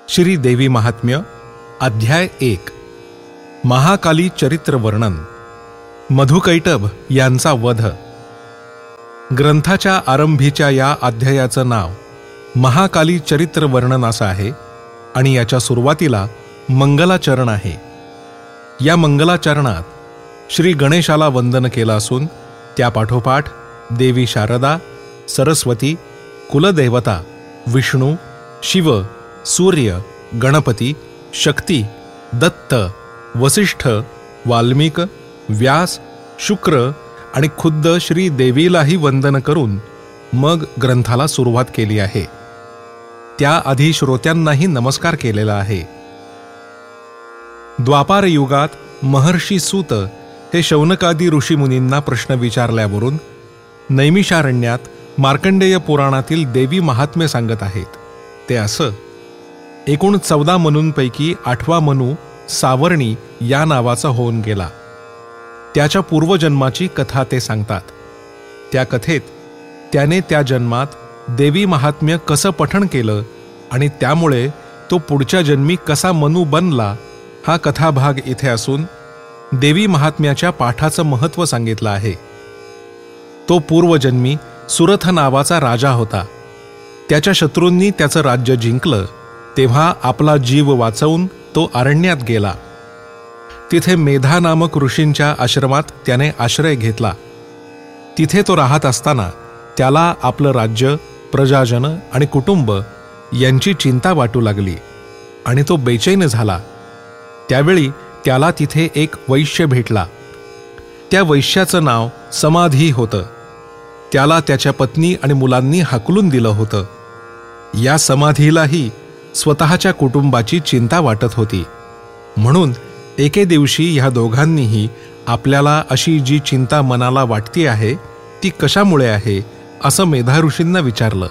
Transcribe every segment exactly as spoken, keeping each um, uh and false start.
श्री देवी महात्म्य अध्याय एक महाकाली चरित्र वर्णन. मधुकैटभ यांचा वध. ग्रंथाच्या आरंभीच्या या अध्यायाचं नाव महाकाली चरित्र वर्णन असं आहे आणि याच्या सुरुवातीला मंगलाचरण आहे. या मंगलाचरणात श्री गणेशाला वंदन केलं असून त्या पाठोपाठ देवी शारदा, सरस्वती, कुलदेवता, विष्णू, शिव, सूर्य, गणपती, शक्ती, दत्त, वसिष्ठ, वाल्मिक, व्यास, शुक्र आणि खुद्द श्री देवीलाही वंदन करून मग ग्रंथाला सुरुवात केली आहे. त्याआधी श्रोत्यांनाही नमस्कार केलेला आहे. द्वापार युगात महर्षी सूत हे शौनकादी ऋषीमुनींना प्रश्न विचारल्यावरून नैमिषारण्यात मार्कंडेय पुराणातील देवी महात्म्य सांगत आहेत. ते असं: एकूण चौदा मनूंपैकी आठवा मनू सावर्णी या नावाचा होऊन गेला. त्याच्या पूर्वजन्माची कथा ते सांगतात. त्या कथेत त्याने त्या जन्मात देवी महात्म्य कसं पठण केलं आणि त्यामुळे तो पुढच्या जन्मी कसा मनू बनला हा कथाभाग इथे असून देवी महात्म्याच्या पाठाचं महत्त्व सांगितलं आहे. तो पूर्वजन्मी सुरथ नावाचा राजा होता. त्याच्या शत्रूंनी त्याचं राज्य जिंकलं तेव्हा आपला जीव वाचवून तो अरण्यात गेला. तिथे मेधा नामक ऋषींच्या आश्रमात त्याने आश्रय घेतला. तिथे तो राहत असताना त्याला आपलं राज्य, प्रजाजन आणि कुटुंब यांची चिंता वाटू लागली आणि तो बेचैन झाला. त्यावेळी त्याला तिथे एक वैश्य भेटला. त्या वैश्याचं नाव समाधी होतं. त्याला त्याच्या पत्नी आणि मुलांनी हाकलून दिलं होतं. या समाधीलाही स्वतःच्या कुटुंबाची चिंता वाटत होती. म्हणून एके दिवशी ह्या दोघांनीही आपल्याला अशी जी चिंता मनाला वाटती आहे ती कशामुळे आहे असं मेधा ऋषींना विचारलं.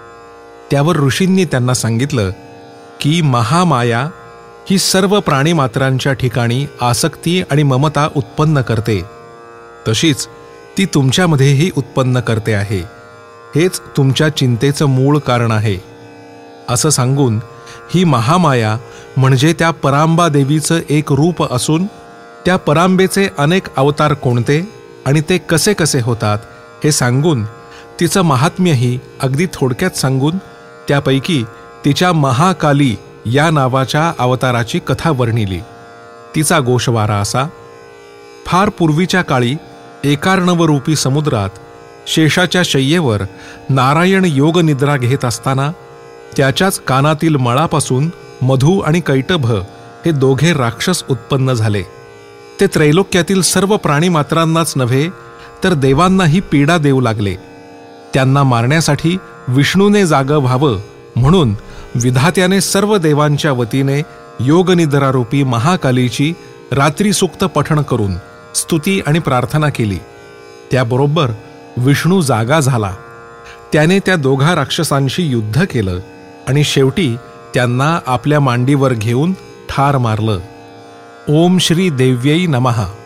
त्यावर ऋषींनी त्यांना सांगितलं की महामाया ही सर्व प्राणीमात्रांच्या ठिकाणी आसक्ती आणि ममता उत्पन्न करते. तशीच ती तुमच्यामध्येही उत्पन्न करते आहे. हेच तुमच्या चिंतेचं मूळ कारण आहे. असं सांगून ही महामाया म्हणजे त्या परांबा देवीचं एक रूप असून त्या परांबेचे अनेक अवतार कोणते आणि ते कसे कसे होतात हे सांगून तिचं महात्म्यही अगदी थोडक्यात सांगून त्यापैकी तिच्या महाकाली या नावाच्या अवताराची कथा वर्णिली. तिचा गोषवारा असा: फार पूर्वीच्या काळी एकार्णवरूपी समुद्रात शेषाच्या शय्येवर नारायण योगनिद्रा घेत असताना त्याच्याच कानातील मळापासून मधु आणि कैटभ हे दोघे राक्षस उत्पन्न झाले. ते त्रैलोक्यातील सर्व प्राणीमात्रांनाच नव्हे तर देवांनाही पीडा देऊ लागले. त्यांना मारण्यासाठी विष्णूने जागं व्हावं म्हणून विधात्याने सर्व देवांच्या वतीने योगनिद्रारूपी महाकालीची रात्रीसूक्त पठण करून स्तुती आणि प्रार्थना केली. त्याबरोबर विष्णू जागा झाला. त्याने त्या दोघा राक्षसांशी युद्ध केलं आणि शेवटी त्यांना आपल्या मांडीवर घेऊन ठार मारलं. ओम श्री देव्यै नमः.